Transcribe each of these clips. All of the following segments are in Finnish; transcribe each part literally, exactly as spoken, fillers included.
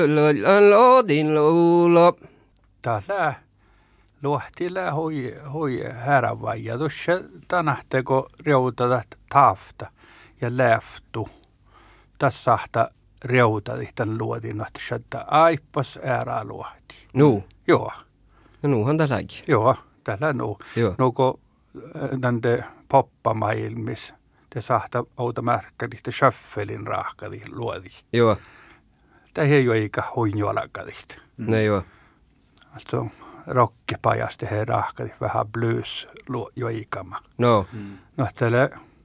Lodin luulo. Täällä luohtilla hui, hui härävä ja tuossa tänähteko reutada tafta ja läftu. Tässä sahta reutada tämän luodin, että aipas äärä luohti. Nu. Joo. No nuhan tää lägi. Joo, täällä nu. Joo. Nuko nände poppamaailmis, te sahta outa märkkädihti schöffelin raahkadi luodi. Joo. Tämä ei ole eikä huinjuolakadihti. No joo. Alltså rockipajasti he raahkadi vähän blues joikama. No. Mm. No täällä,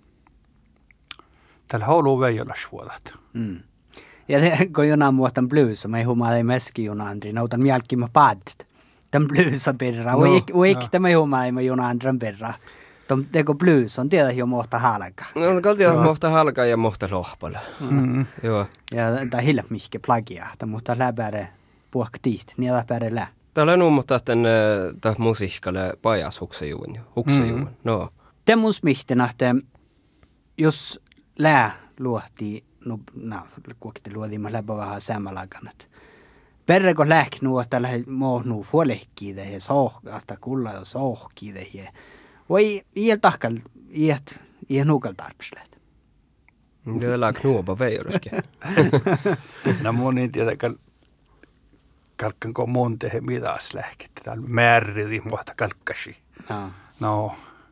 täällä haluaa veijolla suodat. Mm. Ja det går ju namn åt en blues, men hur man är mäski ju andra, utan mjölk med padd. Den blues birra, och gick och gick det med hur man är med ju andra birra. De det går blues on tiedä jo mohta halka. No kaltia mohta halka ja mohta lohpalla. Mm. Joo. Ja det hilp mihke plagia, det mutta läbäre puoktiit, niin läbäre lä. Täällä on mutta tämän tämä musiikkalle pajas huksejuun. Huksejuun. Mm. No. Det mus mihten että jos lä luohti no na kuokti luodi mä läbä vähän samalaganat. Perreko läk nu att tällä må nu få läkki det ja soh att kulla ja sohki det ja. Voi iel tahkal iet i nukal tarpslet. Det är lag knuopa veijoruske. No mun ei tiedä kal kalkkan ko mun tehe midas lähket. Täällä määritin muhta kalkkasi. Ja. No.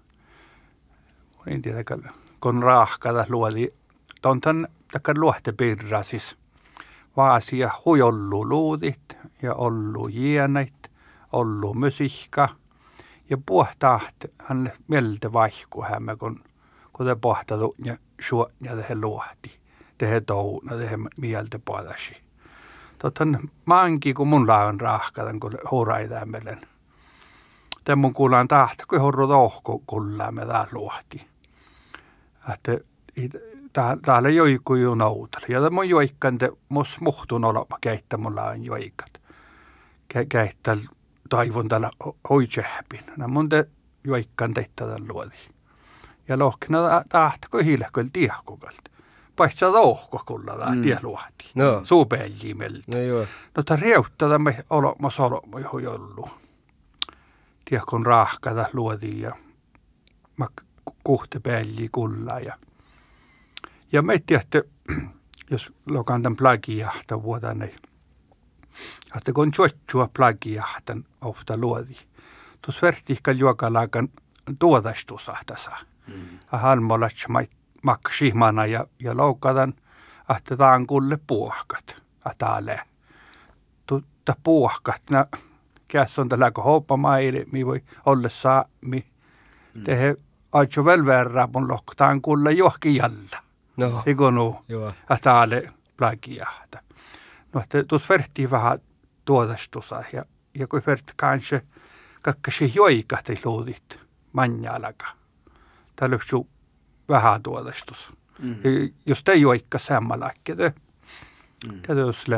Mun ei tiedä kal kon raahkada luodi. Tontan takkan luohte pirra siis. Vaasia huijollu luudit ja ollu jienait, ollu musiikka. Ja puhtaat hän mieltä vaihku hämmä, kun, kun te pohtatu ja suo ja tehe luohti. Tehe touna, tehe mieltä puhdasi. Totan maankin, kun mun laajan rahkatan, kun huurai tämmöinen. Tämän mun kuulaan tahta, kun horru tohko kullaa me taas luohti. Että täällä joiku ju noutalla. Ja mun joikkaan te mus muhtun olema keittä mun laajan joikat. Keittä toivon täällä hoitsehpin. Nämä mun te joikkaan teittä tämän luodi. Ja lohkina tahta, kun hiilehköl tiehkukalta. Paitsa tohko kulla tää tie luohti. No. Suupelji meltä. No joo. No ta reuttaa tämmöinen olemos olemo johon jollu. Tiehkon rahkata luodi ja mak kuhte pelji kulla ja ja me tiedätte, jos lokan tämän plagijahta vuotan, niin että kun tjotsua plagijahtan ofta luodi, tuossa vertikal juokalaakan tuotastusahtasa. Mm. Ja halmolats maksihmana ja, ja loukatan, että taan kulle puohkat, että ale. Tutta puohkat, nää käs on tällä kun houppamaili, mi voi olla saami. Mm. Tehe aitso velverraa mun loktaan kulle johki jalla. No. Eikö nu, Joo. että ale plagiahta. No, että tuossa verti vähän tuotastusa ja, ja kun verti kanske kakkasi joikahti luudit manjalaka. Täällä on vähän tuotastus. Mm. Jos te joikka sammalakki, te tietysti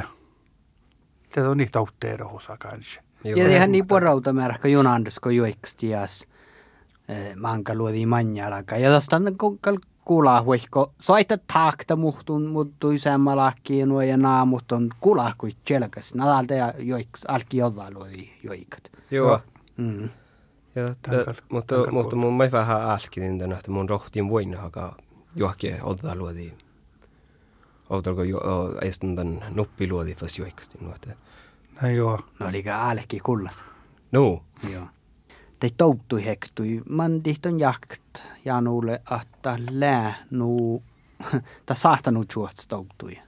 te on niitä autteerohusa kanske. Ja ihan niin porauta märkä junandasko joiksti jas manka luodi manjalaka. Ja tästä on kuulaa huihko. Soita taakta muhtun muuttui sammalakkiin ja naamut on kuulaa kuin tjelkäs. Nadalta ja joiks alki jotain luodi joikat. Joo. Mm. Ja, mutta, mutta mun mä vähän älkitin tänä, että mun rohtiin voin haka johonkin ottaa luodi. Outalko jo estän tän nuppiluodi fast joikasti. No joo. No olikä älki kullat. No. Joo. Te touttui hektui. Man dihton jakt Janulle, että lää nu ta sahtanut juots touttui.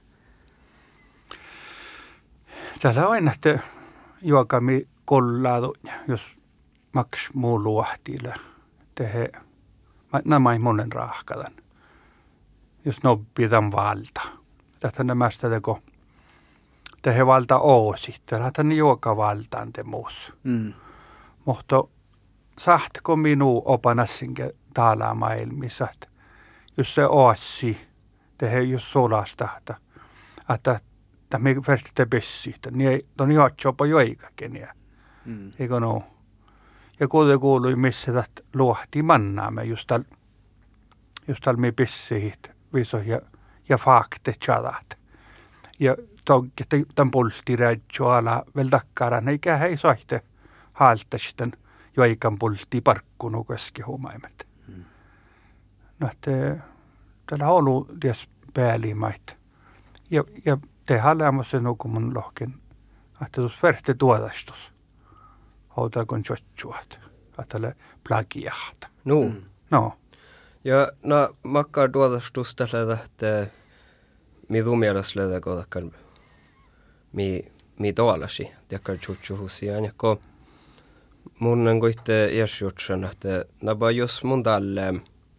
Täällä on aina, että juokami kollaadu, jos maks muu luohtilla. Tehe, nämä ei monen rahkadan. Jos noppitan valta. Tätä nämä sitä teko. Tehe valta oosi. Täällä on juoka valtaan te muus. Mm. Mutta sahtko minun opanassinke täällä maailmissa, että jos se oassi, tehe jos solastahta, että tämä verti te pessiitä, niin ei ton jatsopa joikakin. Mm. Eikö no? Ja kuitenkin kuului, missä tätä luohti mannaamme, just tällä just täl me pessiit, viso ja, ja fakte chadat. Ja stoggi tämän pultti rädjoala vel takkara eikä hei soihte haaltasten joikan pultti parkkunu keski huomaimet. Mm. No te tällä on ollut ties päällimaita. Ja, ja tehdään lämmössä nuku mun lohken, että tuossa verte tuodastus. Hautaa kun tjotjuat, että tälle plagiahta. No. Mm. No. Ja no makkaa tuodastus tällä että mi tumielessä löydä kodakan mi mi toalasi tiakkar tjotjuhusiaan ja ko mun on koitte järsjutsan että napa jos mun tälle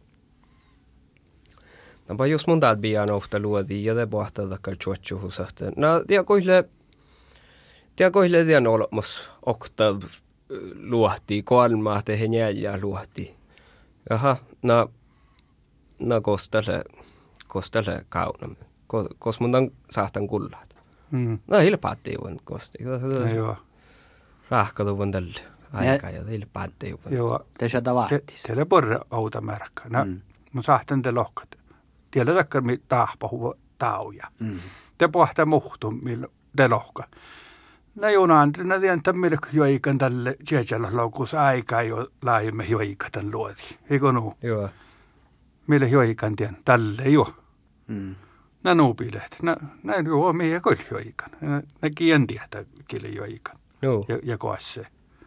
napa jos mun tälle bian ofta luodi ja te pohtaa takkar tjotjuhusahte. No tiedä koille tiedä koille tiedän olemus okta luohti kolmaa tehen jäljää luohti. Jaha, no no kostele kostele kauna. Kos mun on saahtan kullaat. Mm. No hilpaatti juon kosti. Joo. Rahkatu on tälle aikaa ja hilpaatti juon. Joo. Te sieltä vahtis. Teille porre auta märkkä. No, mm. mun saahtan te lohkat. Tiedä takkar mi tahpahu tauja. Mm. Te pohtaa muhtu millä te lohka. No junaan, no tiedän, että millä joikan tälle tjejällä loukus aikaa jo laajemme joika tämän luoti. Eikö nuu? Joo. Millä joikan tiedän, tälle jo. Mm. Nä nuupilet. Nä, nä juo mihin kyllä joikan. Nä, nä kien tietä kille joikan. No. Ja, ja koasse.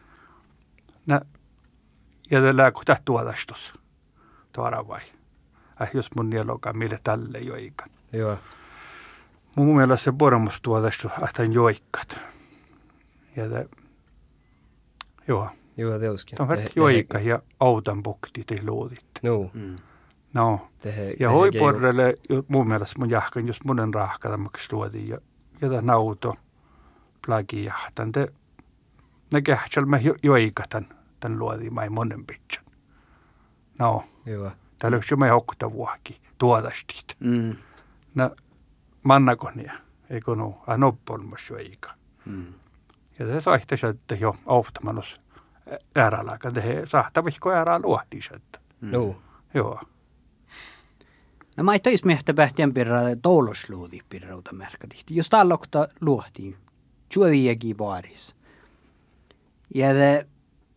Nä, ja tällä kuta tuodastus. Tuoda vai. Äh, jos mun nielokaan millä tälle joikan. Joo. Mun mielestä se pormustuodastus ahtan joikkat. Ja te, joo. Joo, teuskin. Tämä on joikka ja autan bukti te luodit. No. Mm. No. Tehe, ja hoi porrelle, mun mielestä mun jahkan, just monen rahkatammaksi luodin. Ja, ja tämän auto plagi jahtan. Te, ne kähtsel mä joikatan tämän luodin, mä ei monen pitchan. No. Joo. Täällä on mä hokta vuoki, tuodastit. Mm. No, mannakonia, eikö no, a noppolmas joika. Mm. Ja se saitte sieltä jo auftamanus äärälläkään. Te sahtavihko äärää luohtii sieltä. No. Joo. No mä ei tois mehtä pähtien pirra toulosluudi pirrauta märkätihti. Jos tallokta luohtiin, juodiäkin vaaris. Ja te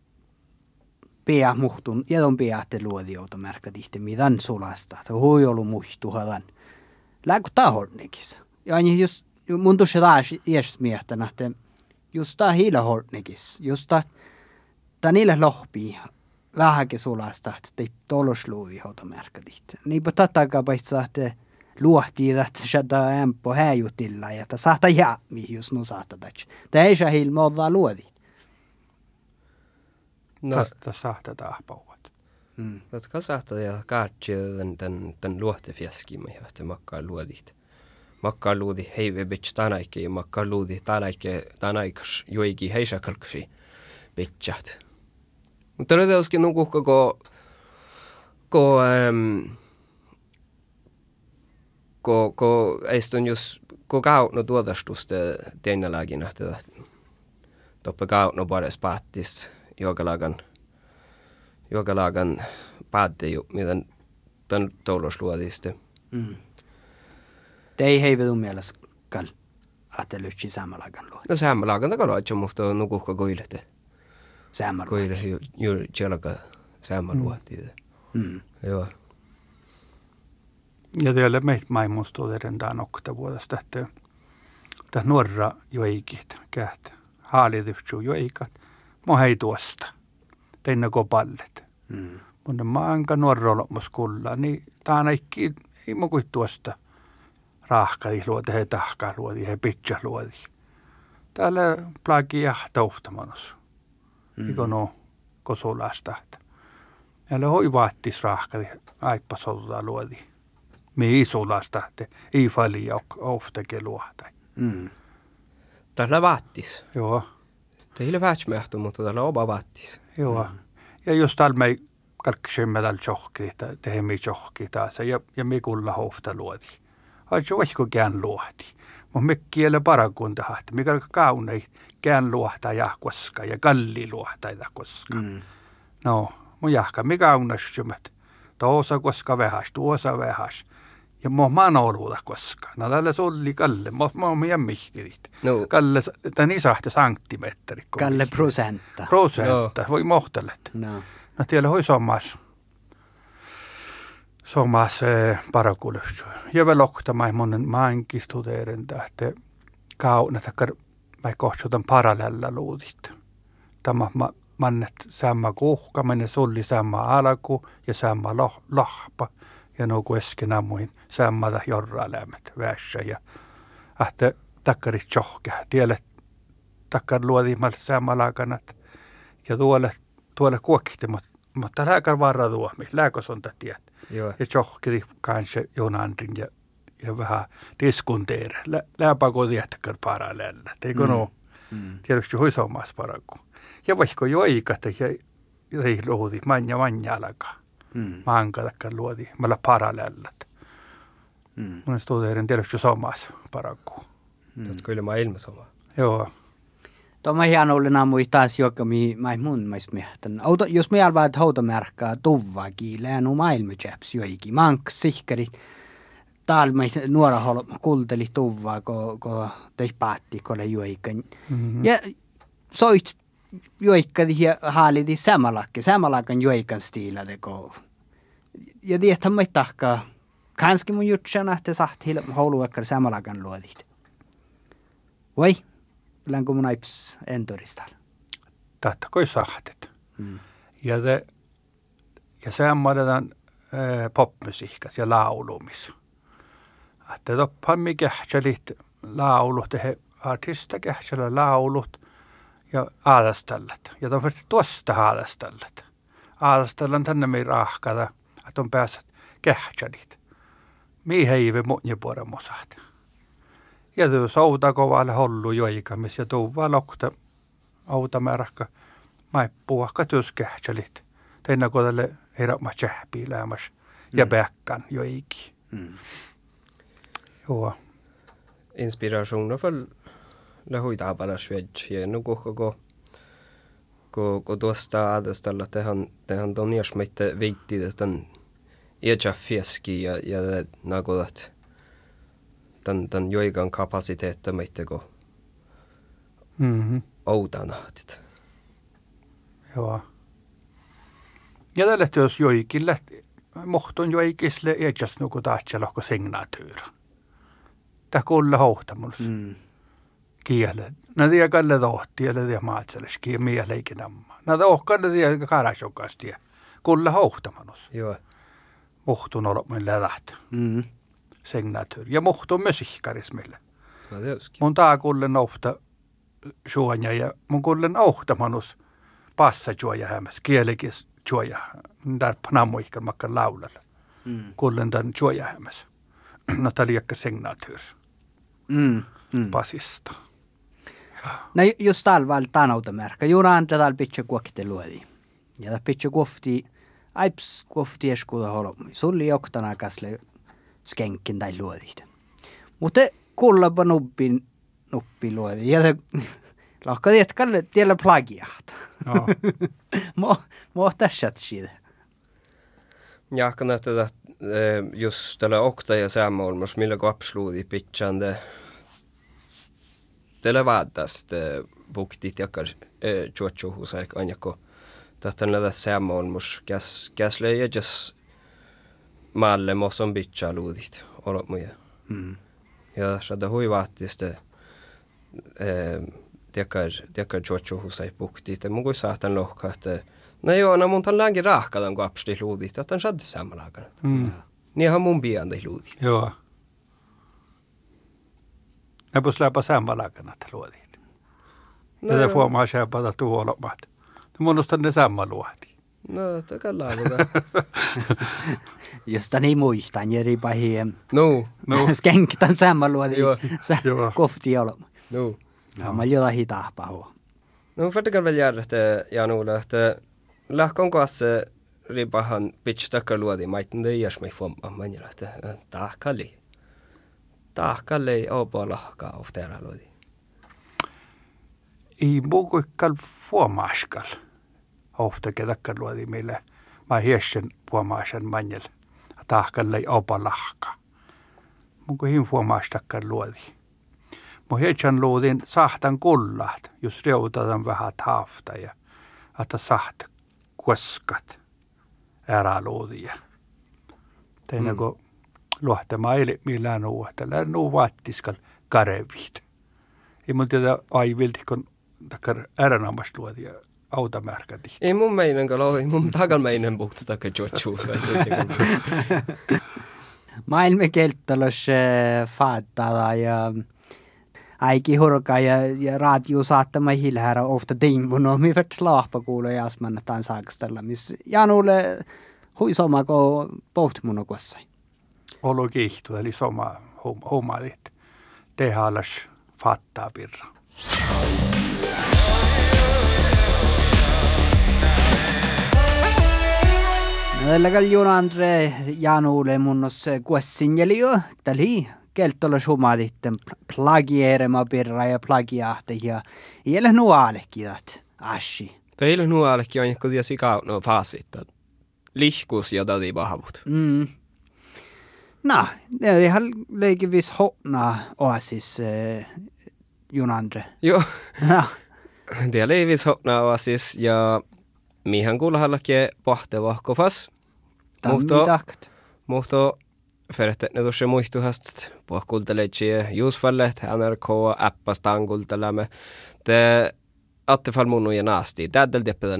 pea muhtun, ja ton peatte luodiouta märkätihti, midan sulasta. Te hui ollut muhtuhadan. Lääkö tahornikissa? Ja aina jos mun tuossa taas iäs miehtänä, että just tää hiilahornikissa, just tää, tää niille lohpii vähänkin sulasta, että te tolosluudi houta märkätihti. Niinpä tattakaa paitsaa, että luohtii, että se saattaa ämpö häijutilla, ja että saattaa jää, mihin jos nu saattaa tätä. Tää ei saa hilma olla luodit. No. Tästä saattaa tahpauvat. Mm. Tätä saattaa ja kaatsi tämän, tämän luohtefjäskimme, että makkaa luodit. Makkaa luodi heive bitch tanaike ja makkaa luodi tanaike tanaikas joikin heisakalksi bitchat. Mutta tällä teoskin on kuhka ko ko ähm, ko ko eistun jos ko kautno tuotastusta teinäläkin että toppe kautno pares paattis jokalagan jokalagan paatte jo miten tän toulosluodiste. Mm. Te ei heivetun mielessä kal aatellytsi saamalagan luo. No saamalagan takalo atjo muhto nukuhka koilete. Saamalagan. Koile juuri jalka saamaluohti. Mm. Joo. Ja teille meitä maimusta erentaan okta vuodesta, että tämä nuorra joikit käht. Haalityhtsuu joikat. Mä hei tuosta. Teinä kopallet. Mm. Mun maanka nuorra olemus kulla, niin tää on ei, ei mä kuin tuosta. Rahkadi luoti, he tahkaa luoti, he pitcha luoti. Täällä plagi ja tauhtamanus. Mm. Eikö no kosulasta. Täällä hoi vaattis rahkadi, aippa sotuta luoti. Me isulasta, että ei falia oftake luotai. Mm. Täällä vaattis. Joo. Teillä vähtsmähtu, mutta täällä oba vaattis. Joo. Mm. Ja jos täällä me kalkkisemme täällä tjohki, tehemme tjohki taas, ja, ja me kulla hofta luoti. Aitse vaikka kään luohti. Mutta me kielä parakunta hahti. Mikä kaunei kään luohtaa jahkoska ja kalli luohtaa jahkoska. Mm. No, mun jahka, mikä on näsymmät. Tuossa koska vähäs, tuossa vähäs. Ja mä oon oluuda koskaan. No tällä sulli Kalle, mä oon meidän mihtirit. No. Kalle, tämän isahti senttimetteri. Kalle prosentta. Prosentta, voi mohtelet. No. No tiellä hui sommas. Sommas eh, parakulus. Ja vielä oktamai monen maankistuteiden tähte kauna takkar mä kohtuutan parallella luudit. Tämä ma, mannet samma kuhka, menne sulli samma alku ja samma loh, lahpa. Ja nuo äsken ammuin sammata jorra-lämmät vässä ja ahte takkarit tjohkea. Tielle takkar luodimalle sammalakanat ja tuolle, tuolle kuokkitti, mutta, mutta lääkär varra tuomi. Lääkös on tiet. Joo. Ja tjohkiri kanssa jonandrin ja, ja vähän diskunteere. Lä, Lääpä kun tiettäkään paralleella. Eikö mm. nuo? Mm. Tiedätkö huisommas paraku. Ja vaikka joikat ja ei luodi manja manja alkaa. Mm. Maankatakkaan luodi, meillä parallellat. Mm. Mun studeerin tietysti somas paraku. Mm. Tuot kyllä maailma sama. Joo. Tuo mä hieno oli naamui taas joka mi mä mun mais miehtan. Auto jos me alvaat houtomärkkaa tuvaa kiilää nu maailma chaps joikin. Manks sihkarit. Taal mä nuora hol kulteli tuvaa ko ko tei paatti kolle joikan. Mm-hmm. Ja soit joikkadi ja haalidi samalakke samalakan joikan stiila teko. Ja tiedätkö, mä ei tahkaa. Kanski mun jutsana, että sahti houluekkar samalakan luodit. Voi, länkö mun aips entoristalla. Tahta koi sahtet. Mm. Ja, te, ja samalakan äh, popmusiikas ja laulumis. Että toppan mi kähtsälit laulut, he artista kähtsälä laulut ja aadastallat. Ja tofert tuosta aadastallat. Aadastallan tänne mi rahkada. Että on päässyt kähtsänit. Mii heive muunja puolen mosaat. Ja tuo souta kovalle hollu joikamis ja tuu vaan lokta autamääräkkä maippuakka työs kähtsänit. Teina kun tälle herämä tsähpii lämmäs ja mm. päkkän joikin. Mm. Joo. Inspirationer för lähuita apala svedj ja nu koko ko ko ko tuosta adestalla tehan tehan tonias meitte veitti tämän Eja fieski ja ja nagodat den den joigan kapasiteetta meitteko Mhm. outanahtit. Joo. Ja tälle työs joikille mohtun joikisle ejas nuku tahtsella ko signatuura. Tää kuulla hohtamus. Mm. Kiele. Nä tiedä kalle tohti ja tiedä maatseles kie mieleikin amma. Nä tohkalle tiedä karasokasti. Kuulla hohtamanus. Joo. Muhtun olemme lähtä. Mm. Signatuur. Ja muhtun myös ihkarismille. No tietysti. Mun taa kullen ohta suoja ja mun kullen ohtamanus passa suoja hämäs. Kielikis suoja. Där panamuihkan makkan laulalla. Mm. Kullen tämän suoja hämäs. No tää liekka signatuur. Mm. Mm. Pasista. No just täällä vaan tanautamärkä. Juuri antaa täällä pitkä kuokte luodi. Ja täällä pitkä kuofti. Aips kuofti eskuuta holomui. Sulli joktana kasle skenkin tai luodit. Mutta kuullapa nuppin nuppi luodi. Ja lahka tiedätkälle tiellä plagiaat. No. Mo mo tässä siitä. Ja kan että just tällä okta ja säämolmus millä ko absoluti pitchande. Tällä vaadast buktit jakar chuochu husaik anjako. Tähän näitä säämolmus käs käsle ja just malle moson pitcha luudit olmuja. Mm. Ja så hui vaatiste tiekar tiekar chuochu husaik buktit. Mun kui saatan lohka että no joo, no mun tan läänkin rahkadan kun apsti luudit, että on sadde sammalakan. Mm. Niinhan mun pian tei luudit. Joo. Ne pus läpä sammalakan, että luodit. No tätä fuomaa sääpätä tuolomat. Mun ostan ne sammaluoti. No, takan laavuta. Josta niin muistan, jeri pahien. No. No. Skenktan sammaluoti. Joo. Joo. Kofti olema. No. Ja mä jotain hitaa pahua. No, färdikan väl järjestää, että Janulla, että lähkon kanssa ripahan pitch takkar luodi, maitten det görs mig från manjala, että tahkalli. Tahkalli opa lahkaa oftera luodi. I muukuikkal fuomaaskal. Ofta takkar luodi meille. Mä hiesken fuomaasen manjal. Tahkalli opa lahkaa. mun kuin hinfuomaastakkaan luodi. Mun heitsan luodin sahtan kullat, jos reutataan vähän hafta ja että saht koskat äräluodia. Tein mm. kun luohtama ei millään nuu, tällä nuu vaattiskal karevit. Ei mun tiedä aivilti, kun takkar äränamasta luodia autamärkäti. Ei mun meinen kalo, ei mun takan meinen puhuttu takkar juotsuusa. Maailme kelttalos faattaa ja aiki hurka ja, ja radio saattama hilhärä ofta tiimunut, mi vart laahpa kuulee jasmannataan saakastella, missä Janulle huisoma ko pohtimunokossa. Olo kihtu, eli soma hommalit. Tehalas fattaa pirra. Tällä kaljuun Andre Janulle munnos kuessinjelio, täli kelttolos humaditten plagierema pirra ja plagiahte ja iällä nuaalekkidat ashi. Teillä nuaalekki on joku tiesi kaunoo faasittaa. Lihkus ja tadi vahvut. Mm. No, det är ihan leikivis hotna oasis eh, Junandre. Joo. Ja. Det är leikivis hotna oasis ja mihän kuulhallakin pahteva kofas. Tammidakt. Mutta för att det tuossa muistuhast pohkulteleitsi Juusfallet N R K-appasta angultelemme. Te attefall munnu ja naasti. Tädel deppeden